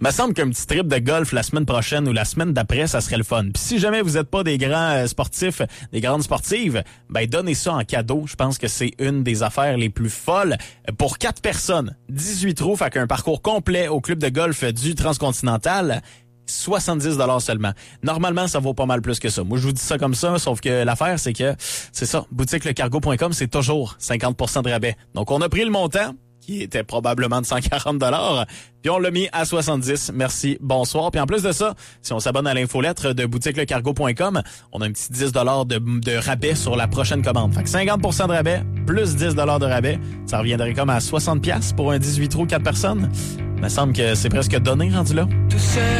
Me semble qu'un petit trip de golf la semaine prochaine ou la semaine d'après, ça serait le fun. Puis si jamais vous n'êtes pas des grands sportifs, des grandes sportives, ben donnez ça en cadeau. Je pense que c'est une des affaires les plus folles. Pour 4 personnes, 18 trous, fait qu'un parcours complet au club de golf du Transcontinental, 70 $ seulement. Normalement, ça vaut pas mal plus que ça. Moi, je vous dis ça comme ça, sauf que l'affaire, c'est que, c'est ça, boutiquelecargo.com, c'est toujours 50% de rabais. Donc, on a pris le montant, qui était probablement de 140 $, puis on l'a mis à 70. Merci, bonsoir. Puis en plus de ça, si on s'abonne à l'infolettre de boutiquelecargo.com, on a un petit 10 $ de rabais sur la prochaine commande. Fait que 50% de rabais, plus 10 $ de rabais, ça reviendrait comme à 60$ pour un 18 trous 4 personnes. Il me semble que c'est presque donné rendu là.